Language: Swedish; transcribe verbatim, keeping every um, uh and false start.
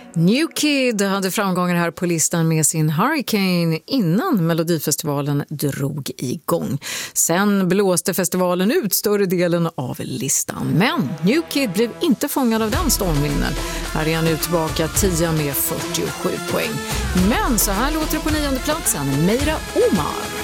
New Kid hade framgångar här på listan med sin Hurricane innan Melodifestivalen drog igång. Sen blåste festivalen ut större delen av listan. Men New Kid blev inte fångad av den stormvinden. Här är han nu tillbaka tio med fyrtiosju poäng. Men så här låter det på nionde platsen. Meira Omar.